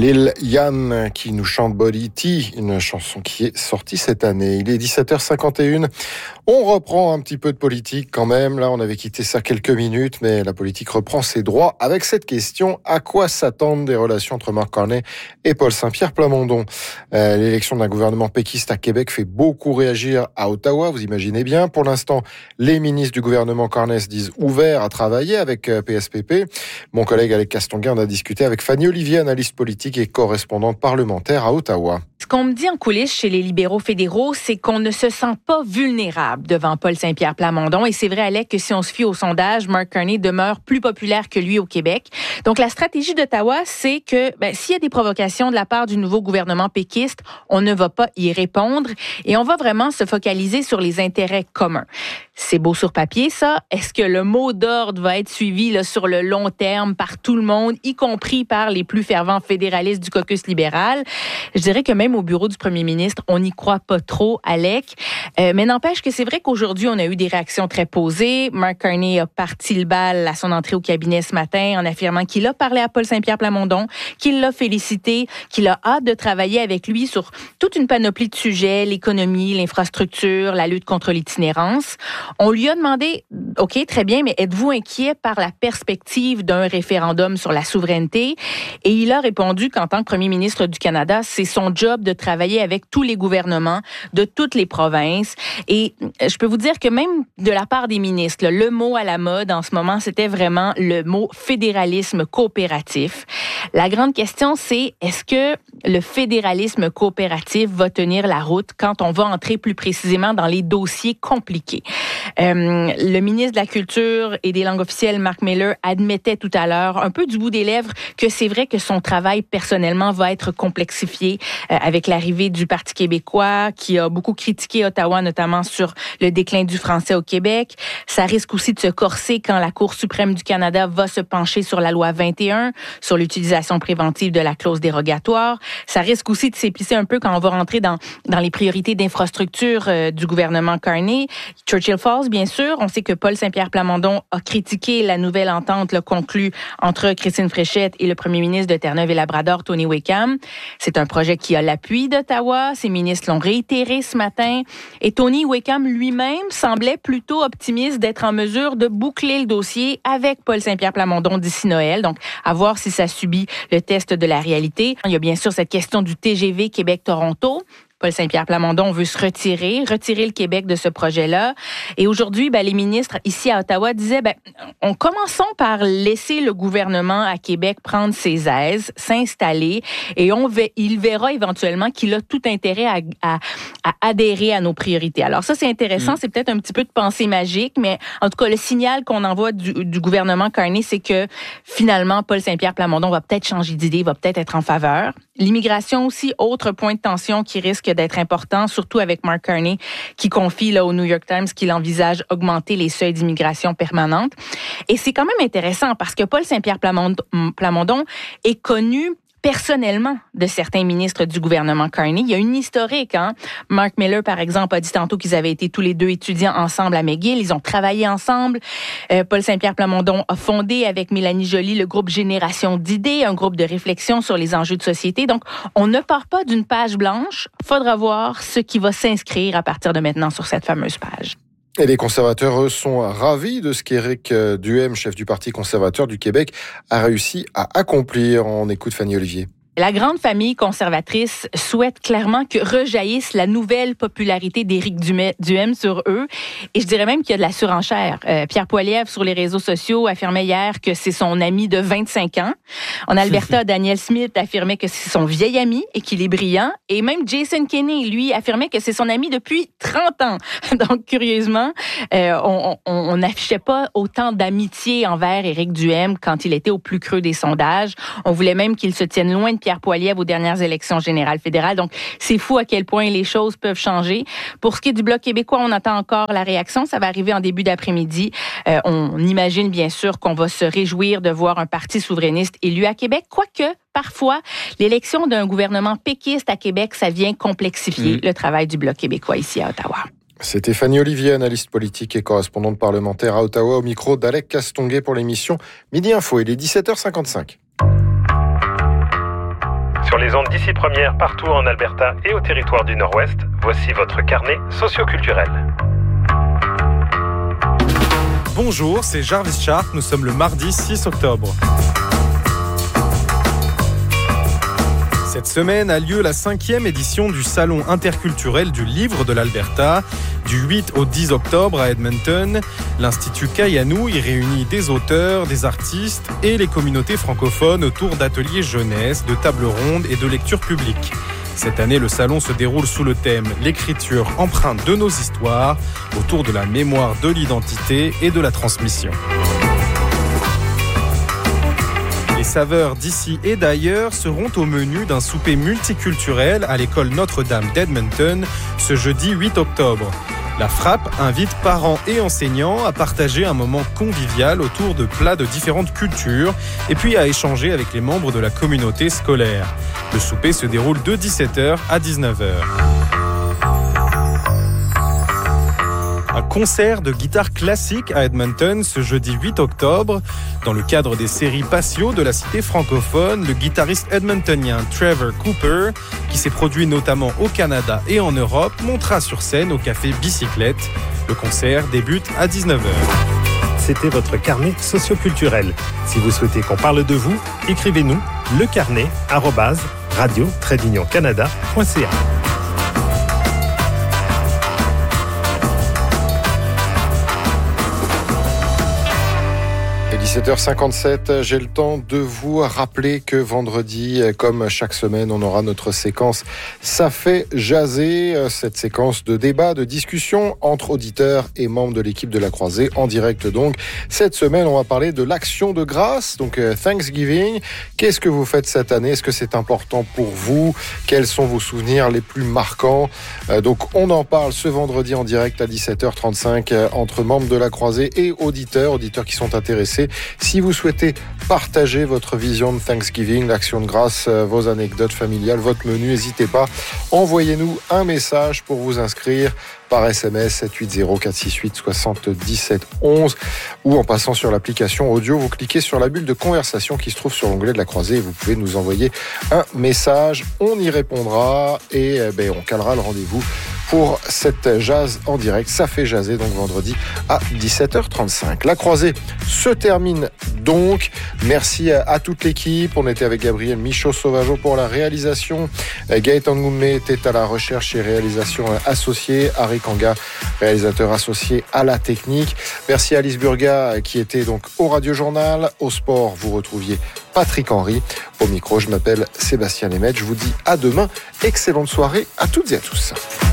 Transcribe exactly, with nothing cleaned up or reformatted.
Lil Yan qui nous chante Body Tea, une chanson qui est sortie cette année. Il est dix-sept heures cinquante et une. On reprend un petit peu de politique quand même. Là, on avait quitté ça quelques minutes, mais la politique reprend ses droits avec cette question. À quoi s'attendent des relations entre Mark Carney et Paul Saint-Pierre Plamondon? euh, L'élection d'un gouvernement péquiste à Québec fait beaucoup réagir à Ottawa, vous imaginez bien. Pour l'instant, les ministres du gouvernement Carney se disent ouverts à travailler avec P S P P. Mon collègue Alec Castonguay en a discuté avec Fanny Olivier, analyste politique et correspondante parlementaire à Ottawa. Ce qu'on me dit en coulisses chez les libéraux fédéraux, c'est qu'on ne se sent pas vulnérable devant Paul Saint-Pierre Plamondon. Et c'est vrai, Alec, que si on se fie au sondage, Mark Carney demeure plus populaire que lui au Québec. Donc, la stratégie d'Ottawa, c'est que ben, s'il y a des provocations de la part du nouveau gouvernement péquiste, on ne va pas y répondre et on va vraiment se focaliser sur les intérêts communs. C'est beau sur papier, ça. Est-ce que le mot d'ordre va être suivi là, sur le long terme par tout le monde, y compris par les plus fervents fédéralistes du caucus libéral? Je dirais que même au bureau du premier ministre, on n'y croit pas trop, Alec. Euh, mais n'empêche que c'est vrai qu'aujourd'hui, on a eu des réactions très posées. Mark Carney a parti le bal à son entrée au cabinet ce matin en affirmant qu'il a parlé à Paul Saint-Pierre Plamondon, qu'il l'a félicité, qu'il a hâte de travailler avec lui sur toute une panoplie de sujets, l'économie, l'infrastructure, la lutte contre l'itinérance. On lui a demandé, OK, très bien, mais êtes-vous inquiet par la perspective d'un référendum sur la souveraineté? Et il a répondu qu'en tant que premier ministre du Canada, c'est son job de travailler avec tous les gouvernements de toutes les provinces. Et je peux vous dire que même de la part des ministres, le mot à la mode en ce moment, c'était vraiment le mot fédéralisme coopératif. La grande question, c'est est-ce que le fédéralisme coopératif va tenir la route quand on va entrer plus précisément dans les dossiers compliqués? Euh, le ministre de la Culture et des langues officielles, Mark Miller, admettait tout à l'heure, un peu du bout des lèvres, que c'est vrai que son travail personnellement va être complexifié euh, avec l'arrivée du Parti québécois, qui a beaucoup critiqué Ottawa, notamment sur le déclin du français au Québec. Ça risque aussi de se corser quand la Cour suprême du Canada va se pencher sur la loi vingt et un, sur l'utilisation préventive de la clause dérogatoire. Ça risque aussi de s'épicer un peu quand on va rentrer dans, dans les priorités d'infrastructure euh, du gouvernement Carney. Churchill Falls, bien sûr. On sait que Paul Saint-Pierre Plamondon a critiqué la nouvelle entente là, conclue entre Christine Fréchette et le premier ministre de Terre-Neuve-et-Labrador, Tony Wickham. C'est un projet qui a l'appui d'Ottawa. Ses ministres l'ont réitéré ce matin. Et Tony Wickham lui-même semblait plutôt optimiste d'être en mesure de boucler le dossier avec Paul Saint-Pierre Plamondon d'ici Noël. Donc, à voir si ça subit le test de la réalité. Il y a bien sûr cette question du T G V Québec-Toronto. Paul Saint-Pierre Plamondon veut se retirer, retirer le Québec de ce projet-là. Et aujourd'hui, ben, les ministres ici à Ottawa disaient, ben, on commençons par laisser le gouvernement à Québec prendre ses aises, s'installer, et on va, il verra éventuellement qu'il a tout intérêt à, à, à adhérer à nos priorités. Alors ça, c'est intéressant, mmh. c'est peut-être un petit peu de pensée magique, mais en tout cas, le signal qu'on envoie du, du gouvernement Carney, c'est que finalement, Paul Saint-Pierre Plamondon va peut-être changer d'idée, va peut-être être en faveur. L'immigration aussi, autre point de tension qui risque d'être important, surtout avec Mark Carney, qui confie là, au New York Times qu'il envisage augmenter les seuils d'immigration permanente. Et c'est quand même intéressant parce que Paul Saint-Pierre Plamondon, Plamondon est connu personnellement de certains ministres du gouvernement Carney. Il y a une historique. Hein? Mark Miller, par exemple, a dit tantôt qu'ils avaient été tous les deux étudiants ensemble à McGill. Ils ont travaillé ensemble. Euh, Paul Saint-Pierre Plamondon a fondé avec Mélanie Joly le groupe Génération d'idées, un groupe de réflexion sur les enjeux de société. Donc, on ne part pas d'une page blanche. Faudra voir ce qui va s'inscrire à partir de maintenant sur cette fameuse page. Et les conservateurs, eux, sont ravis de ce qu'Éric Duhaime, chef du Parti conservateur du Québec, a réussi à accomplir. On écoute Fanny Olivier. La grande famille conservatrice souhaite clairement que rejaillisse la nouvelle popularité d'Éric Duhaime sur eux. Et je dirais même qu'il y a de la surenchère. Euh, Pierre Poilievre, sur les réseaux sociaux, affirmait hier que c'est son ami de vingt-cinq ans. En Alberta, Daniel Smith affirmait que c'est son vieil ami et qu'il est brillant. Et même Jason Kenney, lui, affirmait que c'est son ami depuis trente ans. Donc, curieusement, euh, on n'affichait pas autant d'amitié envers Éric Duhaime quand il était au plus creux des sondages. On voulait même qu'il se tienne loin de Pierre Poilievre aux dernières élections générales fédérales. Donc, c'est fou à quel point les choses peuvent changer. Pour ce qui est du Bloc québécois, on attend encore la réaction. Ça va arriver en début d'après-midi. Euh, on imagine bien sûr qu'on va se réjouir de voir un parti souverainiste élu à Québec, quoique parfois, l'élection d'un gouvernement péquiste à Québec, ça vient complexifier mmh. le travail du Bloc québécois ici à Ottawa. C'était Fanny Olivier, analyste politique et correspondante parlementaire à Ottawa, au micro d'Alec Castonguay pour l'émission Midi Info. Il est dix-sept heures cinquante-cinq. Sur les ondes d'ici première, partout en Alberta et au territoire du Nord-Ouest, voici votre carnet socioculturel. Bonjour, c'est Jarvis Sharp, nous sommes le mardi six octobre. Cette semaine a lieu la cinquième édition du Salon interculturel du livre de l'Alberta. Du huit au dix octobre à Edmonton, l'Institut Kayanou y réunit des auteurs, des artistes et les communautés francophones autour d'ateliers jeunesse, de tables rondes et de lectures publiques. Cette année, le salon se déroule sous le thème « L'écriture empreinte de nos histoires » autour de la mémoire de l'identité et de la transmission. Les saveurs d'ici et d'ailleurs seront au menu d'un souper multiculturel à l'école Notre-Dame d'Edmonton ce jeudi huit octobre. La Frappe invite parents et enseignants à partager un moment convivial autour de plats de différentes cultures et puis à échanger avec les membres de la communauté scolaire. Le souper se déroule de dix-sept heures à dix-neuf heures. Un concert de guitare classique à Edmonton ce jeudi huit octobre. Dans le cadre des séries Patio de la cité francophone, le guitariste edmontonien Trevor Cooper, qui s'est produit notamment au Canada et en Europe, montera sur scène au café Bicyclette. Le concert débute à dix-neuf heures. C'était votre carnet socioculturel. Si vous souhaitez qu'on parle de vous, écrivez-nous lecarnet arobase radio tiret union canada point c a. dix-sept heures cinquante-sept, j'ai le temps de vous rappeler que vendredi, comme chaque semaine, on aura notre séquence « Ça fait jaser », cette séquence de débat, de discussion entre auditeurs et membres de l'équipe de la Croisée, en direct donc. Cette semaine, on va parler de l'action de grâce, donc Thanksgiving. Qu'est-ce que vous faites cette année? Est-ce que c'est important pour vous? Quels sont vos souvenirs les plus marquants? Donc on en parle ce vendredi en direct à dix-sept heures trente-cinq entre membres de la Croisée et auditeurs, auditeurs qui sont intéressés. Si vous souhaitez partager votre vision de Thanksgiving, l'action de grâce, vos anecdotes familiales, votre menu, n'hésitez pas. Envoyez-nous un message pour vous inscrire par S M S sept huit zéro quatre six huit soixante-dix-sept onze ou en passant sur l'application audio, vous cliquez sur la bulle de conversation qui se trouve sur l'onglet de la Croisée et vous pouvez nous envoyer un message. On y répondra et ben, on calera le rendez-vous pour cette jazz en direct. Ça fait jaser donc vendredi à dix-sept heures trente-cinq. La Croisée se termine donc. Merci à, à toute l'équipe. On était avec Gabriel Michaud-Sauvageau pour la réalisation. Gaëtan Ngoumé était à la recherche et réalisation associée. Harry Kanga, réalisateur associé à la technique. Merci à Alice Burga qui était donc au Radio Journal. Au sport, vous retrouviez Patrick Henry. Au micro, je m'appelle Sébastien Lemaitre. Je vous dis à demain. Excellente soirée à toutes et à tous.